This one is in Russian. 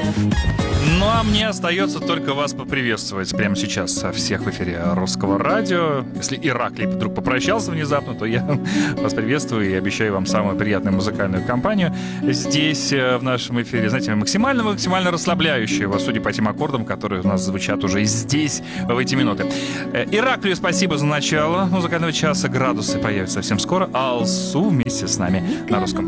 Ну, а мне остается только вас поприветствовать прямо сейчас всех в эфире Русского радио. Если Ираклий вдруг попрощался внезапно, то я вас приветствую и обещаю вам самую приятную музыкальную компанию здесь, в нашем эфире. Знаете, максимально расслабляющую вас, судя по тем аккордам, которые у нас звучат уже здесь, в эти минуты. Ираклию спасибо за начало музыкального часа. Градусы появятся совсем скоро. Алсу вместе с нами на русском.